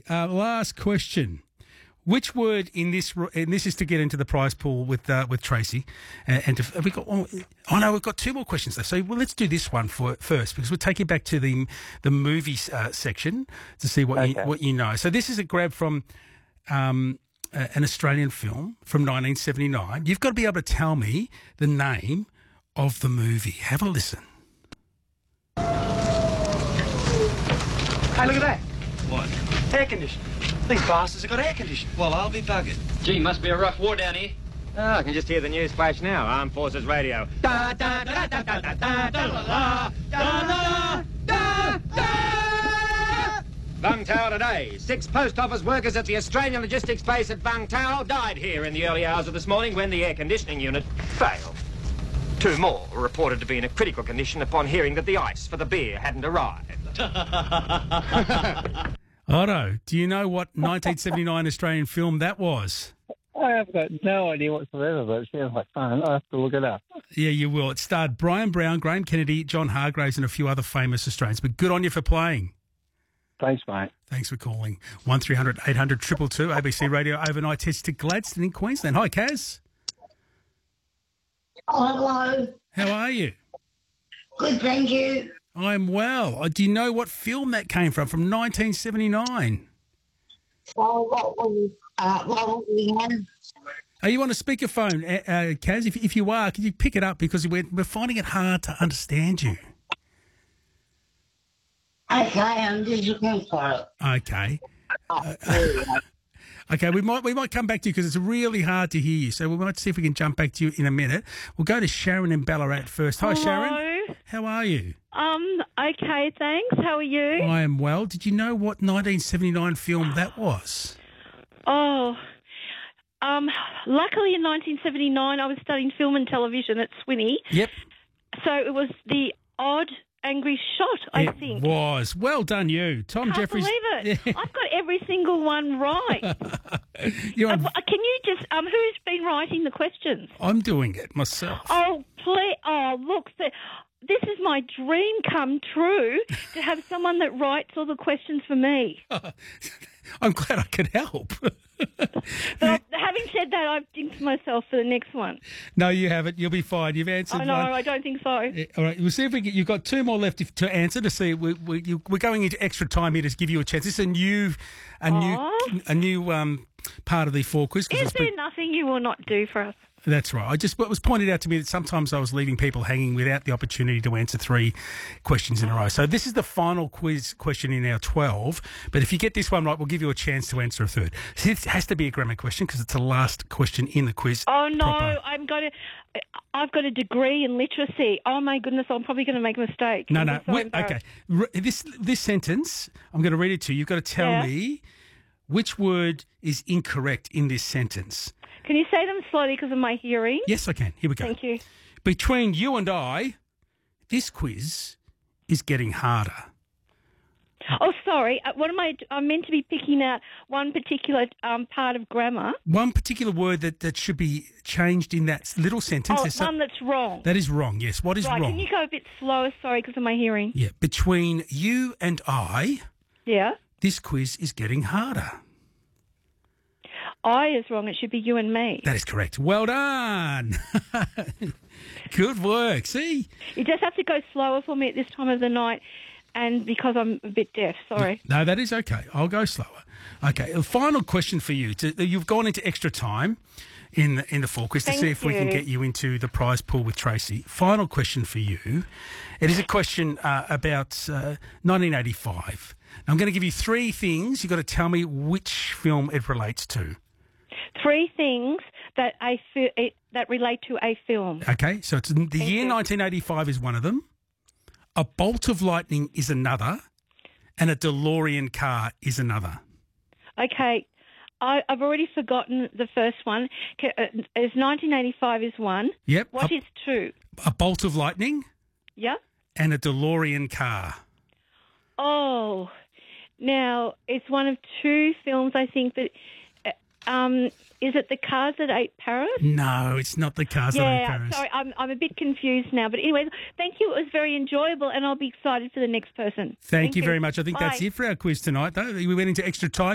last question. Which word in this? And this is to get into the prize pool with Tracy. Have we got? Oh no, we've got two more questions left. So let's do this one first because we'll take you back to the movie section to see what you know. So this is a grab from an Australian film from 1979. You've got to be able to tell me the name of the movie. Have a listen. Hey, look at that. What? Air conditioning. These bastards have got air conditioning. Well, I'll be buggered. Gee, must be a rough war down here. Oh, I can just hear the news flash now. Armed Forces Radio. Da, da, da, da, da, da, da, da, da, da, da, da. Vung Tau today. 6 post office workers at the Australian logistics base at Vung Tau died here in the early hours of this morning when the air conditioning unit failed. 2 more were reported to be in a critical condition upon hearing that the ice for the beer hadn't arrived. Otto, do you know what 1979 Australian film that was? I have got no idea whatsoever, but it sounds like fun. I'll have to look it up. Yeah, you will. It starred Brian Brown, Graham Kennedy, John Hargraves and a few other famous Australians. But good on you for playing. Thanks, mate. Thanks for calling. 1300 800 222 ABC Radio overnight test to Gladstone in Queensland. Hi, Kaz. Hello. How are you? Good, thank you. I'm well. Do you know what film that came from 1979? Well, what was we on? Are you on a speakerphone, Kaz? If you are, can you pick it up because we're finding it hard to understand you. Okay, I'm just looking for it. Okay. Okay, we might come back to you because it's really hard to hear you. So we might see if we can jump back to you in a minute. We'll go to Sharon in Ballarat first. Hi, Hello. Sharon. How are you? Okay, thanks. How are you? I am well. Did you know what 1979 film that was? Oh, luckily in 1979 I was studying film and television at Swinney. Yep. So it was The Odd Angry Shot, I think. It was. Well done, you. Tom Can't Jeffries. believe it. I've got every single one right. Can you just, who's been writing the questions? I'm doing it myself. Oh, please. Oh, look. This is my dream come true to have someone that writes all the questions for me. I'm glad I could help. But having said that, I've jinxed myself for the next one. No, you haven't. You'll be fine. You've answered Oh, no, one. I don't think so. Yeah, all right, we'll see if we get. You've got 2 more left to answer to see. We're going into extra time here to give you a chance. This is a new part of the 4 quiz. Is there nothing you will not do for us? That's right. It was pointed out to me that sometimes I was leaving people hanging without the opportunity to answer 3 questions in a row. So this is the final quiz question in our 12. But if you get this one right, we'll give you a chance to answer a third. It has to be a grammar question because it's the last question in the quiz. Oh no, proper. I've got a degree in literacy. Oh my goodness, I'm probably going to make a mistake. No. Okay. This sentence, I'm going to read it to you. You've got to tell me which word is incorrect in this sentence. Can you say them slowly because of my hearing? Yes, I can. Here we go. Thank you. Between you and I, this quiz is getting harder. Oh, sorry. What am I? I'm meant to be picking out one particular part of grammar. One particular word that should be changed in that little sentence. Oh, one that's wrong. That is wrong, yes. What is right, wrong? Can you go a bit slower? Sorry, because of my hearing. Yeah. Between you and I, this quiz is getting harder. I is wrong. It should be you and me. That is correct. Well done. Good work. See? You just have to go slower for me at this time of the night, and because I'm a bit deaf. Sorry. No, that is okay. I'll go slower. Okay. A final question for you. You've gone into extra time in the 4 quiz to see if we can get you into the prize pool with Tracy. Final question for you. It is a question about 1985. Now, I'm going to give you 3 things. You've got to tell me which film it relates to. 3 things that that relate to a film. Okay, so it's the year 1985 is one of them. A bolt of lightning is another, and a DeLorean car is another. Okay, I've already forgotten the first one. Is 1985 is one. Yep. What is 2? A bolt of lightning. Yep. And a DeLorean car. Oh, now it's one of 2 films. I think that. Is it The Cars That Ate Paris? No, it's not The Cars That Ate Paris. Sorry, I'm a bit confused now. But anyway, thank you. It was very enjoyable, and I'll be excited for the next person. Thank you very much. I think that's it for our quiz tonight, though. We went into extra time.